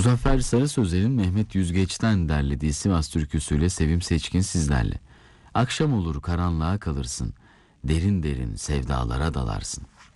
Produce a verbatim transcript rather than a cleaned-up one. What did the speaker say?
Muzaffer Sarı Sözler'in Mehmet Yüzgeç'ten derlediği Sivas türküsüyle Sevim Seçkin sizlerle. Akşam olur karanlığa kalırsın, derin derin sevdalara dalarsın.